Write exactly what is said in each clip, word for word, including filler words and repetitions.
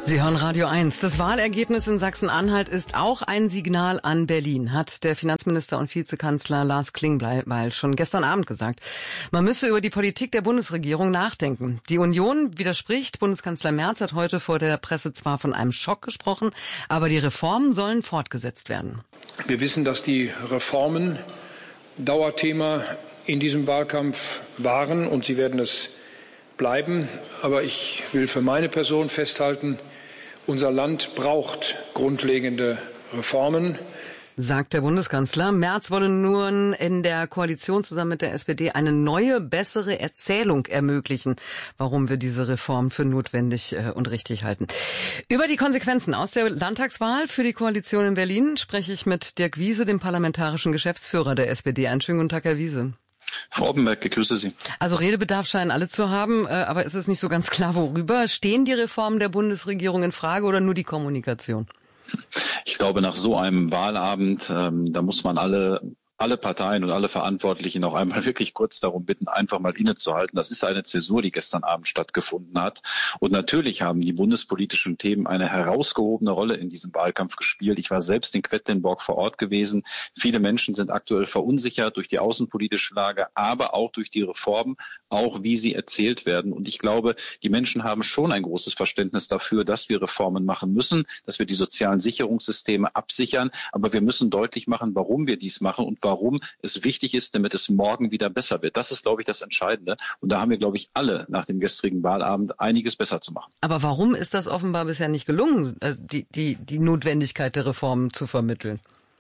Sie hören Radio eins. Das Wahlergebnis in Sachsen-Anhalt ist auch ein Signal an Berlin, hat der Finanzminister und Vizekanzler Lars Klingbeil schon gestern Abend gesagt. Man müsse über die Politik der Bundesregierung nachdenken. Die Union widerspricht. Bundeskanzler Merz hat heute vor der Presse zwar von einem Schock gesprochen, aber die Reformen sollen fortgesetzt werden. Wir wissen, dass die Reformen Dauerthema in diesem Wahlkampf waren und sie werden es bleiben. Aber ich will für meine Person festhalten, unser Land braucht grundlegende Reformen, sagt der Bundeskanzler. Merz wolle nun in der Koalition zusammen mit der S P D eine neue, bessere Erzählung ermöglichen, warum wir diese Reform für notwendig und richtig halten. Über die Konsequenzen aus der Landtagswahl für die Koalition in Berlin spreche ich mit Dirk Wiese, dem parlamentarischen Geschäftsführer der S P D. Einen schönen guten Tag, Herr Wiese. Frau Oppenberg, ich grüße Sie. Also Redebedarf scheinen alle zu haben, aber es ist nicht so ganz klar, worüber. Stehen die Reformen der Bundesregierung in Frage oder nur die Kommunikation? Ich glaube, nach so einem Wahlabend, ähm, da muss man alle alle Parteien und alle Verantwortlichen auch einmal wirklich kurz darum bitten, einfach mal innezuhalten. Das ist eine Zäsur, die gestern Abend stattgefunden hat. Und natürlich haben die bundespolitischen Themen eine herausgehobene Rolle in diesem Wahlkampf gespielt. Ich war selbst in Quedlinburg vor Ort gewesen. Viele Menschen sind aktuell verunsichert durch die außenpolitische Lage, aber auch durch die Reformen, auch wie sie erzählt werden. Und ich glaube, die Menschen haben schon ein großes Verständnis dafür, dass wir Reformen machen müssen, dass wir die sozialen Sicherungssysteme absichern. Aber wir müssen deutlich machen, warum wir dies machen und warum es wichtig ist, damit es morgen wieder besser wird. Das ist, glaube ich, das Entscheidende. Und da haben wir, glaube ich, alle nach dem gestrigen Wahlabend einiges besser zu machen. Aber warum ist das offenbar bisher nicht gelungen, die, die, die Notwendigkeit der Reformen zu vermitteln?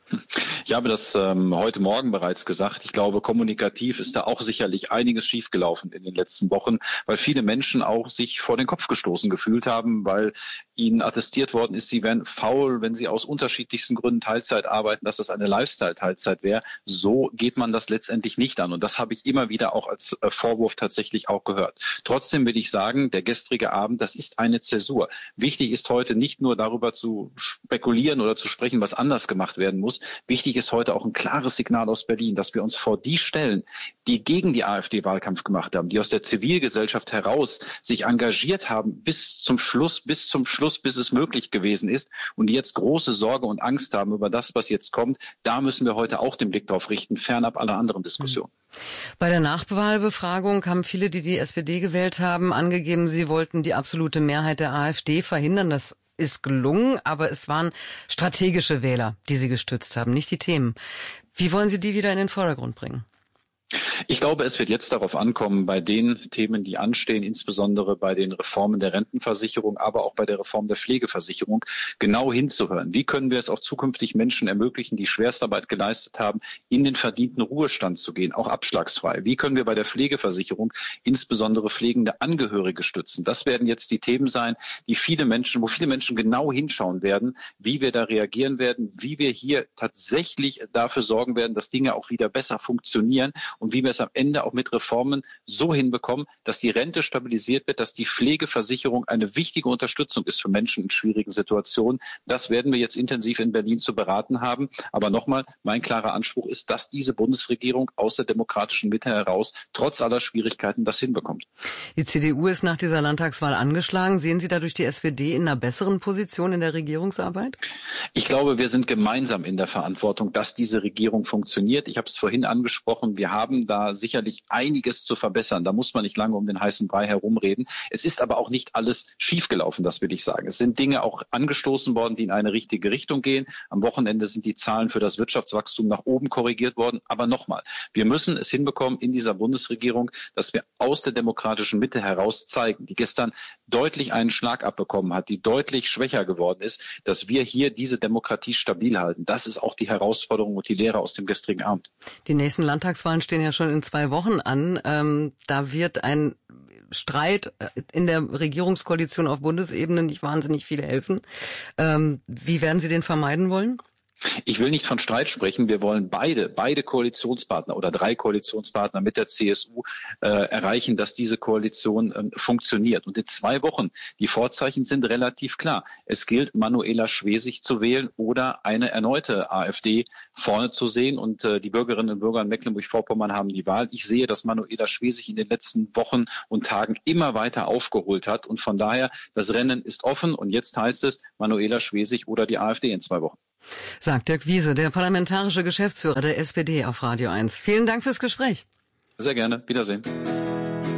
Ich habe das ähm, heute Morgen bereits gesagt. Ich glaube, kommunikativ ist da auch sicherlich einiges schiefgelaufen in den letzten Wochen, weil viele Menschen auch sich vor den Kopf gestoßen gefühlt haben, weil ihnen attestiert worden ist, sie wären faul, wenn sie aus unterschiedlichsten Gründen Teilzeit arbeiten, dass das eine Lifestyle-Teilzeit wäre. So geht man das letztendlich nicht an. Und das habe ich immer wieder auch als äh, Vorwurf tatsächlich auch gehört. Trotzdem will ich sagen, der gestrige Abend, das ist eine Zäsur. Wichtig ist heute nicht nur darüber zu spekulieren oder zu sprechen, was anders gemacht werden muss. Wichtig ist heute auch ein klares Signal aus Berlin, dass wir uns vor die stellen, die gegen die AfD Wahlkampf gemacht haben, die aus der Zivilgesellschaft heraus sich engagiert haben bis zum Schluss, bis zum Schluss, bis es möglich gewesen ist und die jetzt große Sorge und Angst haben über das, was jetzt kommt. Da müssen wir heute auch den Blick drauf richten, fernab aller anderen Diskussionen. Bei der Nachwahlbefragung haben viele, die die S P D gewählt haben, angegeben, sie wollten die absolute Mehrheit der AfD verhindern. Das ist gelungen, aber es waren strategische Wähler, die sie gestützt haben, nicht die Themen. Wie wollen Sie die wieder in den Vordergrund bringen? Ich glaube, es wird jetzt darauf ankommen, bei den Themen, die anstehen, insbesondere bei den Reformen der Rentenversicherung, aber auch bei der Reform der Pflegeversicherung, genau hinzuhören. Wie können wir es auch zukünftig Menschen ermöglichen, die Schwerstarbeit geleistet haben, in den verdienten Ruhestand zu gehen, auch abschlagsfrei? Wie können wir bei der Pflegeversicherung insbesondere pflegende Angehörige stützen? Das werden jetzt die Themen sein, die viele Menschen, wo viele Menschen genau hinschauen werden, wie wir da reagieren werden, wie wir hier tatsächlich dafür sorgen werden, dass Dinge auch wieder besser funktionieren und wie wir es am Ende auch mit Reformen so hinbekommen, dass die Rente stabilisiert wird, dass die Pflegeversicherung eine wichtige Unterstützung ist für Menschen in schwierigen Situationen. Das werden wir jetzt intensiv in Berlin zu beraten haben. Aber nochmal, mein klarer Anspruch ist, dass diese Bundesregierung aus der demokratischen Mitte heraus trotz aller Schwierigkeiten das hinbekommt. Die C D U ist nach dieser Landtagswahl angeschlagen. Sehen Sie dadurch die S P D in einer besseren Position in der Regierungsarbeit? Ich glaube, wir sind gemeinsam in der Verantwortung, dass diese Regierung funktioniert. Ich habe es vorhin angesprochen, wir haben da sicherlich einiges zu verbessern. Da muss man nicht lange um den heißen Brei herumreden. Es ist aber auch nicht alles schiefgelaufen, das will ich sagen. Es sind Dinge auch angestoßen worden, die in eine richtige Richtung gehen. Am Wochenende sind die Zahlen für das Wirtschaftswachstum nach oben korrigiert worden. Aber nochmal, wir müssen es hinbekommen in dieser Bundesregierung, dass wir aus der demokratischen Mitte heraus zeigen, die gestern deutlich einen Schlag abbekommen hat, die deutlich schwächer geworden ist, dass wir hier diese Demokratie stabil halten. Das ist auch die Herausforderung und die Lehre aus dem gestrigen Abend. Die nächsten Landtagswahlen stehen ja schon in zwei Wochen an. Ähm, da wird ein Streit in der Regierungskoalition auf Bundesebene nicht wahnsinnig viel helfen. Ähm, wie werden Sie den vermeiden wollen? Ich will nicht von Streit sprechen. Wir wollen beide, beide Koalitionspartner oder drei Koalitionspartner mit der C S U äh, erreichen, dass diese Koalition äh, funktioniert. Und in zwei Wochen, die Vorzeichen sind relativ klar. Es gilt, Manuela Schwesig zu wählen oder eine erneute AfD vorne zu sehen. Und äh, die Bürgerinnen und Bürger in Mecklenburg-Vorpommern haben die Wahl. Ich sehe, dass Manuela Schwesig in den letzten Wochen und Tagen immer weiter aufgeholt hat. Und von daher, das Rennen ist offen. Und jetzt heißt es, Manuela Schwesig oder die AfD in zwei Wochen. Sagt Dirk Wiese, der parlamentarische Geschäftsführer der S P D auf Radio eins. Vielen Dank fürs Gespräch. Sehr gerne. Wiedersehen.